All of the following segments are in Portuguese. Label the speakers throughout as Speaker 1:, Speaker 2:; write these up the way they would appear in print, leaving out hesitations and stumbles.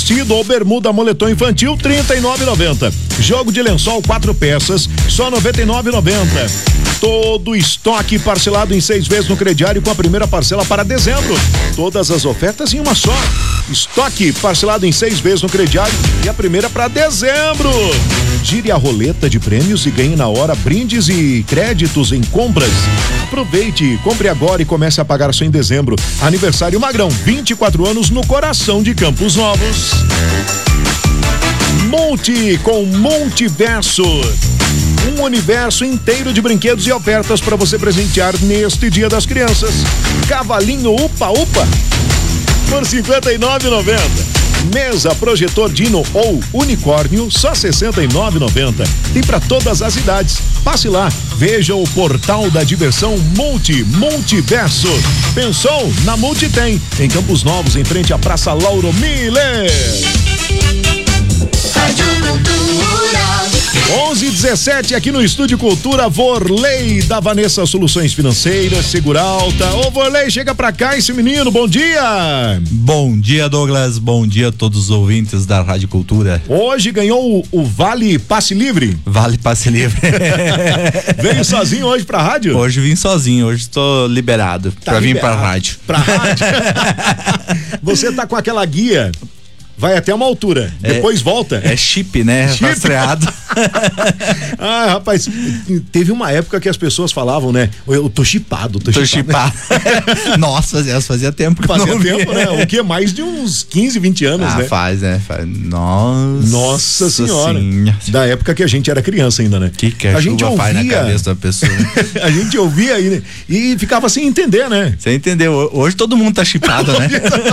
Speaker 1: vestido ou bermuda moletom infantil, R$ 39,90. Jogo de lençol 4 peças, só R$ 99,90. Todo estoque parcelado em 6 vezes no crediário com a primeira parcela para dezembro. Todas as ofertas em uma só. Estoque parcelado em 6 vezes no crediário e a primeira para dezembro. Gire a roleta de prêmios e ganhe na hora brindes e créditos em compras. Aproveite, compre agora e comece a pagar só em dezembro. Aniversário Magrão, 24 anos no coração de Campos Novos. Multi com Multiverso. Um universo inteiro de brinquedos e ofertas para você presentear neste Dia das Crianças. Cavalinho Upa Upa por R$ 59,90. Mesa projetor Dino ou unicórnio só R$ 69,90. Tem para todas as idades. Passe lá, veja o portal da diversão Multiverso. Pensou? Na Multi tem. Em Campos Novos, em frente à Praça Lauro Miller.
Speaker 2: Rádio Cultura.
Speaker 1: 11:17 aqui no Estúdio Cultura. Vorley da Vanessa Soluções Financeiras, Seguralta. Ô Vorley, chega pra cá esse menino, bom dia.
Speaker 3: Bom dia, Douglas, bom dia a todos os ouvintes da Rádio Cultura.
Speaker 1: Hoje ganhou o Vale Passe Livre.
Speaker 3: Vale Passe Livre.
Speaker 1: Veio sozinho hoje pra rádio?
Speaker 3: Hoje vim sozinho, hoje estou liberado pra vir pra rádio.
Speaker 1: Pra rádio? Você tá com aquela guia. Vai até uma altura, depois volta.
Speaker 3: É chip, né?
Speaker 1: Chip.
Speaker 3: Rastreado.
Speaker 1: Ah, rapaz, teve uma época que as pessoas falavam, né? Eu tô chipado, tô chipado.
Speaker 3: Nossa, fazia tempo que
Speaker 1: fazia
Speaker 3: não
Speaker 1: tempo, né? O que? Mais de uns 15, 20 anos, né?
Speaker 3: Faz, né?
Speaker 1: Nossa senhora. Da época que a gente era criança ainda, né?
Speaker 3: Que a gente ouvia, faz na cabeça da pessoa.
Speaker 1: A gente ouvia aí, né? E ficava sem entender, né?
Speaker 3: Sem entender. Hoje todo mundo tá chipado, né?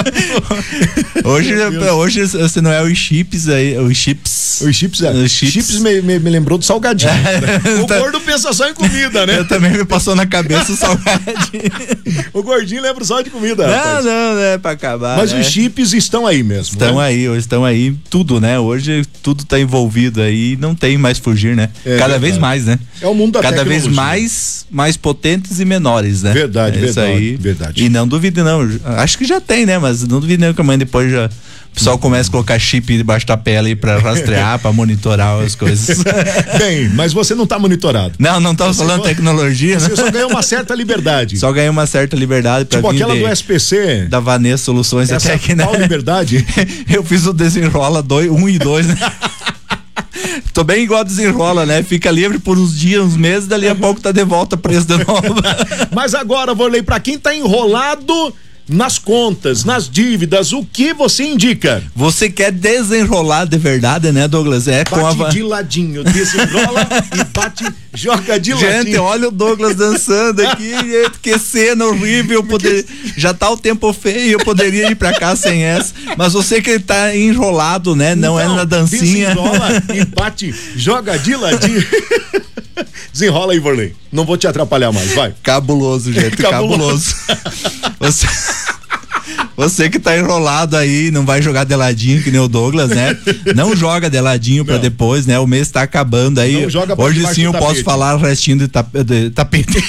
Speaker 3: Hoje você não é os chips aí, os chips.
Speaker 1: Os chips me lembrou do salgadinho. O gordo pensa só em comida, né?
Speaker 3: Eu também me passou na cabeça o salgadinho.
Speaker 1: O gordinho lembra só de comida.
Speaker 3: Não, é pra acabar.
Speaker 1: Mas os chips estão aí mesmo.
Speaker 3: Estão aí, tudo, né? Hoje tudo tá envolvido aí, não tem mais fugir, né? Cada vez mais, né?
Speaker 1: É o mundo da tecnologia.
Speaker 3: Cada vez mais potentes e menores, né?
Speaker 1: Verdade.
Speaker 3: E não duvide não, acho que já tem, né? Mas não duvide não que amanhã depois já o pessoal começa a colocar chip debaixo da pele pra rastrear, pra monitorar as coisas.
Speaker 1: Bem, mas você não tá monitorado.
Speaker 3: Não estamos falando tecnologia,
Speaker 1: você
Speaker 3: né?
Speaker 1: Só ganhou uma certa liberdade.
Speaker 3: Só ganhei uma certa liberdade pra
Speaker 1: tipo aquela do SPC.
Speaker 3: Da Vanessa Soluções até aqui, né?
Speaker 1: Qual liberdade?
Speaker 3: Eu fiz o Desenrola 1 e 2, né? Tô bem igual a Desenrola, né? Fica livre por uns dias, uns meses, dali a pouco tá de volta preso de novo.
Speaker 1: Mas agora, vou ler pra quem tá enrolado nas contas, nas dívidas, o que você indica?
Speaker 3: Você quer desenrolar de verdade, né, Douglas?
Speaker 1: Bate de ladinho, desenrola e bate, joga de ladinho.
Speaker 3: Gente, olha o Douglas dançando aqui, que cena horrível, já tá o tempo feio, eu poderia ir pra cá sem essa, mas você que tá enrolado, né, não é na dancinha.
Speaker 1: Desenrola e bate, joga de ladinho. Desenrola aí, Vorley. Não vou te atrapalhar mais, vai.
Speaker 3: Cabuloso, gente, cabuloso. Você que tá enrolado aí, não vai jogar de ladinho que nem o Douglas, né? Não joga de ladinho pra depois, né? O mês tá acabando aí. Hoje sim eu posso falar restinho de tapete.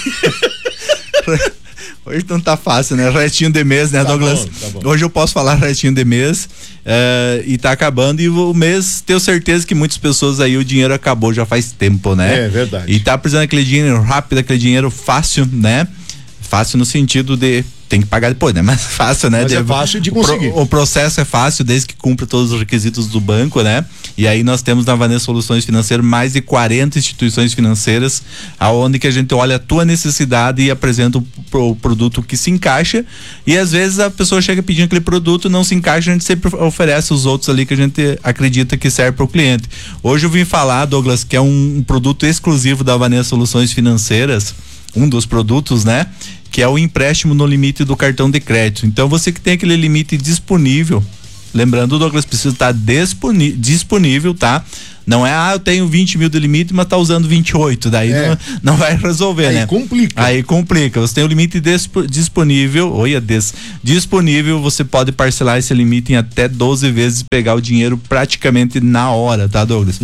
Speaker 3: Hoje não tá fácil, né? Restinho de mês, né, Douglas?
Speaker 1: Tá bom.
Speaker 3: Hoje eu posso falar restinho de mês e tá acabando, e o mês, tenho certeza que muitas pessoas aí, o dinheiro acabou já faz tempo, né?
Speaker 1: É verdade.
Speaker 3: E tá precisando aquele dinheiro rápido, aquele dinheiro fácil, né? Fácil no sentido de tem que pagar depois, né? Mas fácil, né?
Speaker 1: Mas é fácil de conseguir.
Speaker 3: O processo é fácil desde que cumpra todos os requisitos do banco, né? E aí nós temos na Vanessa Soluções Financeiras mais de 40 instituições financeiras, aonde que a gente olha a tua necessidade e apresenta o produto que se encaixa, e às vezes a pessoa chega pedindo aquele produto, não se encaixa, a gente sempre oferece os outros ali que a gente acredita que serve para o cliente. Hoje eu vim falar, Douglas, que é um produto exclusivo da Vanessa Soluções Financeiras, um dos produtos, né? Que é o empréstimo no limite do cartão de crédito. Então você que tem aquele limite disponível, lembrando, Douglas, precisa estar disponível, tá? Não é, eu tenho 20 mil de limite, mas tá usando 28, daí não vai resolver,
Speaker 1: aí
Speaker 3: né? Aí complica. Você tem o limite disponível, disponível, você pode parcelar esse limite em até 12 vezes e pegar o dinheiro praticamente na hora, tá, Douglas?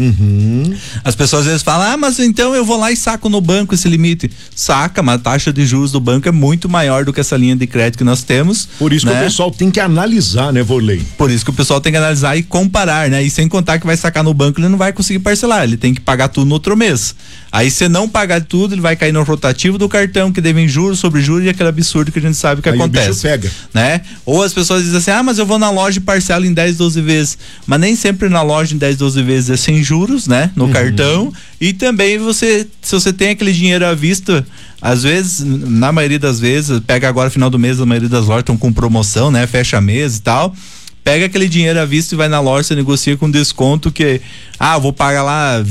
Speaker 3: As pessoas às vezes falam, mas então eu vou lá e saco no banco esse limite. Saca, mas a taxa de juros do banco é muito maior do que essa linha de crédito que nós temos.
Speaker 1: Por isso, né, que o pessoal tem que analisar, né, Vorley?
Speaker 3: Por isso que o pessoal tem que analisar e comparar, né? E sem contar que vai sacar no banco, ele não vai conseguir parcelar, ele tem que pagar tudo no outro mês. Aí se não pagar tudo, ele vai cair no rotativo do cartão, que devem juros sobre juros, e aquele absurdo que a gente sabe que aí acontece. O bicho
Speaker 1: pega.
Speaker 3: Né? Ou as pessoas dizem assim, mas eu vou na loja e parcelo em 10, 12 vezes. Mas nem sempre na loja em 10, 12 vezes é sem juros, né? No cartão. E também se você tem aquele dinheiro à vista, às vezes, na maioria das vezes, pega agora final do mês, a maioria das lojas estão com promoção, né? Fecha mês e tal. Pega aquele dinheiro à vista e vai na loja, você negocia com desconto que, vou pagar lá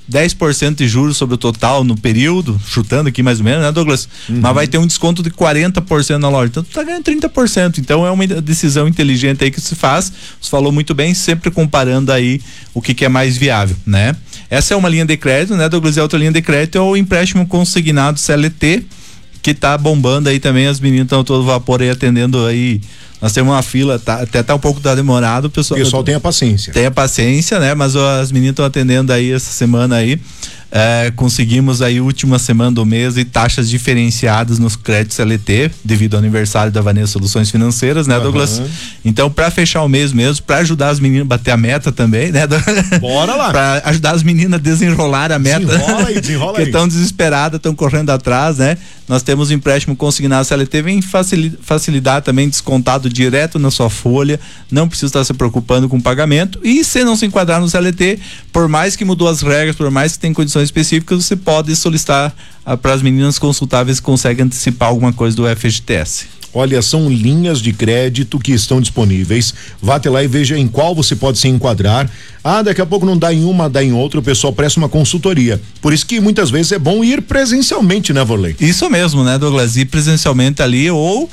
Speaker 3: 10% de juros sobre o total no período, chutando aqui mais ou menos, né, Douglas? Mas vai ter um desconto de 40% na loja, então tu tá ganhando 30%, então é uma decisão inteligente aí que se faz. Você falou muito bem, sempre comparando aí o que é mais viável, né? Essa é uma linha de crédito, né, Douglas? E a outra linha de crédito é o empréstimo consignado CLT, que tá bombando aí também, as meninas estão todo vapor aí atendendo aí. Nós temos uma fila, até tá um pouco demorado, o pessoal
Speaker 1: tenha paciência.
Speaker 3: Tenha paciência, né? Mas as meninas estão atendendo aí essa semana aí. Conseguimos aí última semana do mês e taxas diferenciadas nos créditos CLT, devido ao aniversário da Vanessa Soluções Financeiras, né, Douglas? Então, para fechar o mês mesmo, para ajudar as meninas a bater a meta também, né?
Speaker 1: Bora lá.
Speaker 3: Para ajudar as meninas a desenrolar a meta.
Speaker 1: Desenrola
Speaker 3: aí. Que estão desesperadas, estão correndo atrás, né? Nós temos o empréstimo consignado CLT, vem facilitar também, descontado direto na sua folha, não precisa estar se preocupando com o pagamento, e se não se enquadrar no CLT, por mais que mudou as regras, por mais que tem condições específicas, você pode solicitar para as meninas consultáveis que conseguem antecipar alguma coisa do FGTS.
Speaker 1: Olha, são linhas de crédito que estão disponíveis. Vá até lá e veja em qual você pode se enquadrar. Daqui a pouco não dá em uma, dá em outra, o pessoal presta uma consultoria. Por isso que muitas vezes é bom ir presencialmente, né, Vorley?
Speaker 3: Isso mesmo, né, Douglas? Ir presencialmente ali ou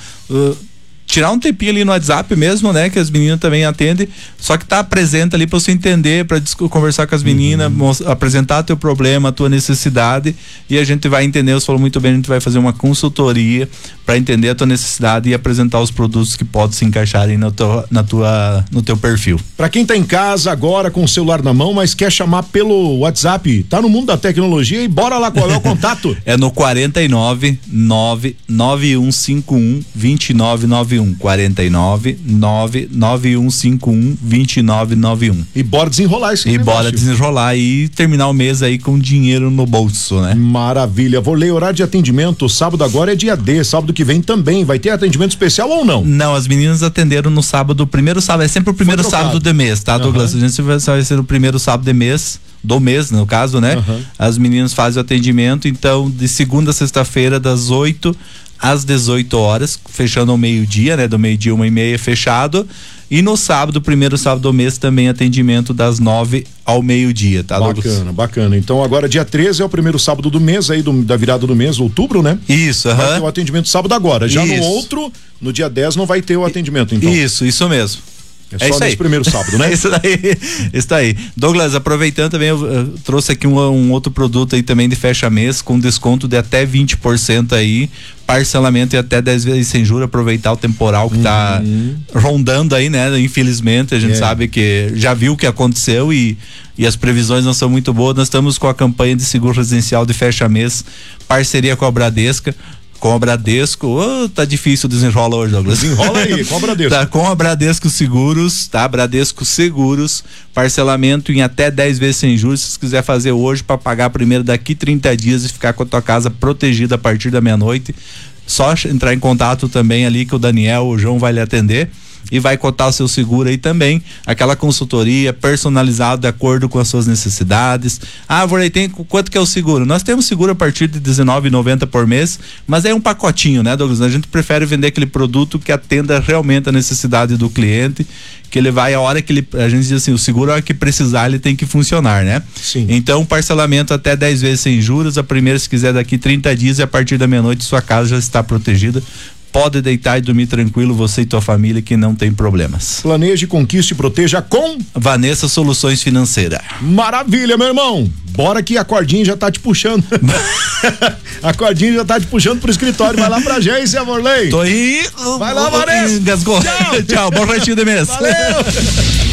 Speaker 3: tirar um tempinho ali no WhatsApp mesmo, né? Que as meninas também atendem, só que tá presente ali para você entender, para conversar com as meninas, apresentar teu problema, a tua necessidade, e a gente vai entender. Você falou muito bem, a gente vai fazer uma consultoria para entender a tua necessidade e apresentar os produtos que podem se encaixar aí no teu perfil. Para
Speaker 1: quem tá em casa agora com o celular na mão, mas quer chamar pelo WhatsApp, tá no mundo da tecnologia, e bora lá, qual é o contato?
Speaker 3: É no 49 99151 2991. 49 99151 2991.
Speaker 1: E bora desenrolar isso.
Speaker 3: E bora desenrolar e terminar o mês aí com dinheiro no bolso, né?
Speaker 1: Maravilha. Vou ler horário de atendimento. Sábado agora é dia D, sábado que vem também. Vai ter atendimento especial ou não?
Speaker 3: Não, as meninas atenderam no sábado, primeiro sábado, é sempre o primeiro sábado de mês, tá, Douglas? A gente vai ser o primeiro sábado de mês. Do mês, no caso, né? As meninas fazem o atendimento, então, de segunda a sexta-feira, das 8 às 18 horas, fechando ao meio-dia, né? Do meio-dia, 1h30 fechado. E no sábado, primeiro sábado do mês, também atendimento das 9 ao meio-dia, tá, Douglas?
Speaker 1: Bacana. Então agora dia 13 é o primeiro sábado do mês aí, da virada do mês, outubro, né?
Speaker 3: Isso,
Speaker 1: Vai ter o atendimento sábado agora. Já no outro, no dia 10 não vai ter o atendimento, então.
Speaker 3: Isso mesmo.
Speaker 1: É só nesse primeiro sábado, né?
Speaker 3: Isso daí. Douglas, aproveitando também, eu trouxe aqui um outro produto aí também de fecha-mês, com desconto de até 20% aí, parcelamento e até 10 vezes sem juros, aproveitar o temporal que tá rondando aí, né? Infelizmente, a gente sabe que já viu o que aconteceu e as previsões não são muito boas. Nós estamos com a campanha de seguro residencial de fecha-mês, parceria com a Bradesco. Tá difícil desenrola hoje, Douglas.
Speaker 1: Desenrola aí, com a Bradesco.
Speaker 3: Tá, com a Bradesco Seguros, tá? Bradesco Seguros, parcelamento em até 10 vezes sem juros, se quiser fazer hoje para pagar primeiro daqui 30 dias e ficar com a tua casa protegida a partir da meia-noite, só entrar em contato também ali que o Daniel, o João vai lhe atender e vai cotar o seu seguro aí também, aquela consultoria personalizada de acordo com as suas necessidades. Vorley, tem quanto que é o seguro? Nós temos seguro a partir de R$19,90 por mês, mas é um pacotinho, né, Douglas? A gente prefere vender aquele produto que atenda realmente a necessidade do cliente, que ele vai a hora que a gente diz assim, o seguro a hora que precisar ele tem que funcionar, né?
Speaker 1: Sim.
Speaker 3: Então, parcelamento até 10 vezes sem juros, a primeira se quiser daqui 30 dias e a partir da meia-noite sua casa já está protegida. pode deitar e dormir tranquilo, você e tua família, que não tem problemas.
Speaker 1: Planeje, conquiste e proteja com
Speaker 3: Vanessa Soluções Financeiras.
Speaker 1: Maravilha, meu irmão. Bora que a cordinha já tá te puxando. A cordinha já tá te puxando pro escritório. Vai lá pra agência, Morley.
Speaker 3: Tô aí.
Speaker 1: Vai lá, Vanessa.
Speaker 3: Engasgou. Tchau, bom restinho de mês.
Speaker 1: Valeu.